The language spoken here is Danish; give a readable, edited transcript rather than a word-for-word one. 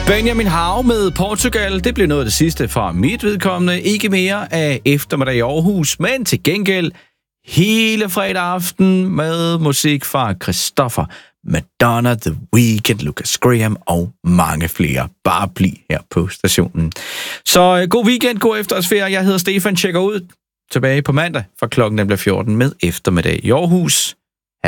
Benjamin Hav med Portugal. Det blev noget af det sidste fra mit vedkommende. Ikke mere af eftermiddag i Aarhus, men til gengæld hele fredag aften med musik fra Christoffer, Madonna, The Weeknd, Lucas Graham og mange flere. Bare bliv her på stationen. Så god weekend, god efterårsferie. Jeg hedder Stefan, tjekker ud tilbage på mandag fra klokken 14 med eftermiddag i Aarhus.